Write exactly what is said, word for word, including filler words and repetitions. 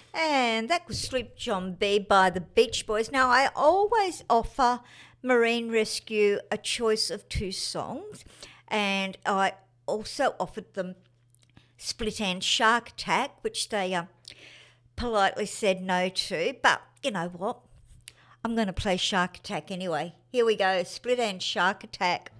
And that was Sleep John B by the Beach Boys. Now, I always offer Marine Rescue a choice of two songs, and I also offered them Split End Shark Attack, which they uh, politely said no to. But you know what? I'm going to play Shark Attack anyway. Here we go, Split End Shark Attack.